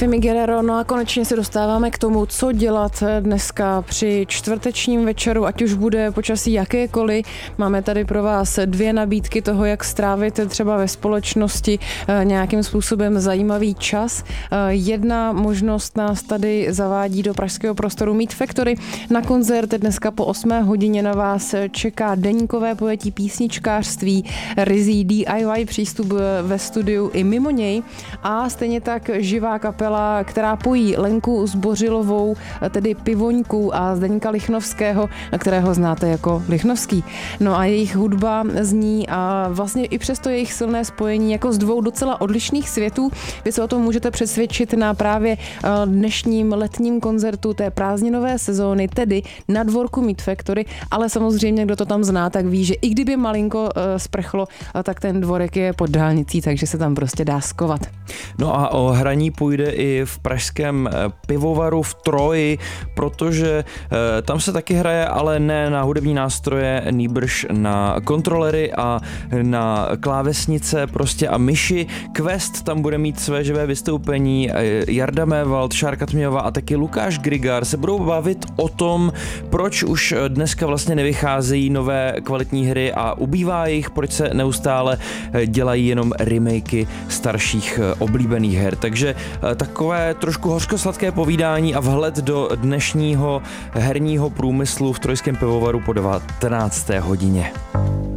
Femi Guerrero, no a konečně se dostáváme k tomu, co dělat dneska při čtvrtečním večeru, ať už bude počasí jakékoliv. Máme tady pro vás 2 nabídky toho, jak strávit třeba ve společnosti nějakým způsobem zajímavý čas. Jedna možnost nás tady zavádí do pražského prostoru Meat Factory. Na koncert dneska po 8 hodině na vás čeká deníkové pojetí písničkářství, ryzí DIY přístup ve studiu i mimo něj a stejně tak živá kapela, která pojí Lenku Zbořilovou, tedy Pivoňku, a Zdeňka Lichnovského, kterého znáte jako Lichnovský. No a jejich hudba zní a vlastně i přesto jejich silné spojení jako z 2 docela odlišných světů. Vy se o tom můžete přesvědčit na právě dnešním letním koncertu té prázdninové sezóny, tedy na dvorku Meat Factory, ale samozřejmě, kdo to tam zná, tak ví, že i kdyby malinko sprchlo, tak ten dvorek je pod dálnicí, takže se tam prostě dá skovat. No a o hraní půjde i v pražském pivovaru v Troji, protože tam se taky hraje, ale ne na hudební nástroje, nýbrž na kontrolery a na klávesnice prostě a myši. Quest tam bude mít své živé vystoupení, Jarda Mévald, Šárka Tmějová a taky Lukáš Grigar se budou bavit o tom, proč už dneska vlastně nevycházejí nové kvalitní hry a ubývá jich, proč se neustále dělají jenom remakey starších oblíbených her. Takže takové trošku hořkosladké povídání a vhled do dnešního herního průmyslu v trojském pivovaru po 19. hodině.